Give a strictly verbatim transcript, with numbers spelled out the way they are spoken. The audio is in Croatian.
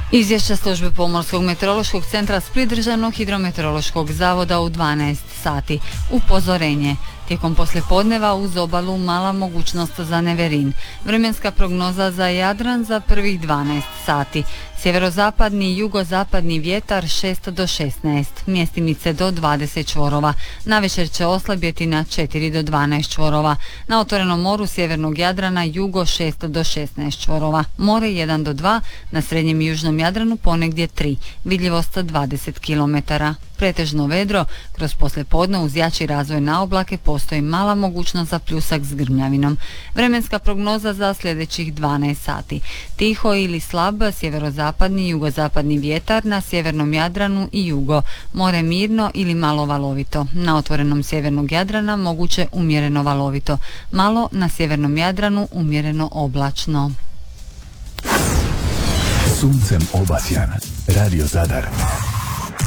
Izvješća službe Pomorskog meteorološkog centra Split Državnog hidrometeorološkog zavoda u dvanaest sati. Upozorenje. Tijekom poslijepodneva uz obalu mala mogućnost za neverin. Vremenska prognoza za Jadran za prvih dvanaest sati. Sjeverozapadni i jugozapadni vjetar šest do šesnaest, mjestimice do dvadeset čvorova. Navečer će oslabjeti na četiri do dvanaest čvorova. Na otvorenom moru sjevernog Jadrana jugo šest do šesnaest čvorova. More jedan do dva, na srednjem i južnom Jadranu ponegdje tri. Vidljivost dvadeset kilometara. Pretežno vedro, kroz poslijepodne uz jači razvoj na oblake postoji mala mogućnost za pljusak s grmljavinom. Vremenska prognoza za sljedećih dvanaest sati. Tiho ili slab sjeverozapadni i jugozapadni vjetar na sjevernom Jadranu i jugo. More mirno ili malo valovito. Na otvorenom sjevernog Jadrana moguće umjereno valovito. Malo na sjevernom Jadranu umjereno oblačno. Suncem obasjan. Radio Zadar.